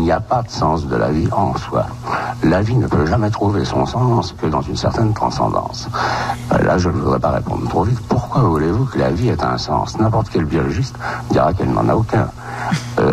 n'y a pas de sens de la vie en soi. La vie ne peut jamais trouver son sens que dans une certaine transcendance. Là, je ne voudrais pas répondre trop vite. Pourquoi voulez-vous que la vie ait un sens? N'importe quel biologiste dira qu'elle n'en a aucun.